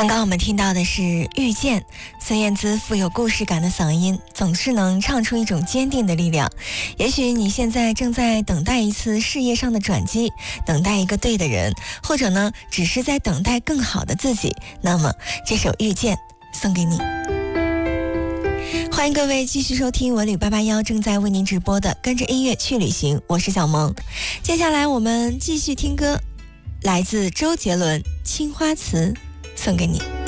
刚刚我们听到的是《遇见》，孙燕姿富有故事感的嗓音总是能唱出一种坚定的力量。也许你现在正在等待一次事业上的转机，等待一个对的人，或者呢只是在等待更好的自己，那么这首《遇见》送给你。欢迎各位继续收听文旅881正在为您直播的跟着音乐去旅行，我是小萌。接下来我们继续听歌，来自周杰伦《青花瓷》，送给你。